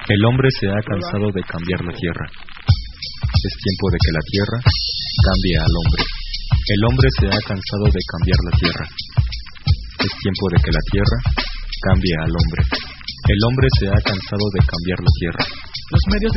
El hombre se ha cansado de cambiar la tierra. Es tiempo de que la tierra cambie al hombre. El hombre se ha cansado de cambiar la tierra. Es tiempo de que la tierra cambie al hombre. El hombre se ha cansado de cambiar la tierra. Los medios